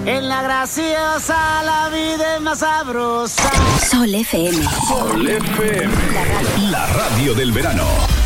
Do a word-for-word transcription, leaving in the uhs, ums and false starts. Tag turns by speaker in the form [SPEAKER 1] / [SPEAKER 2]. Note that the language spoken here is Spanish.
[SPEAKER 1] En la graciosa la vida es más sabrosa.
[SPEAKER 2] Sol F M.
[SPEAKER 3] Sol F M. La radio, la radio del verano.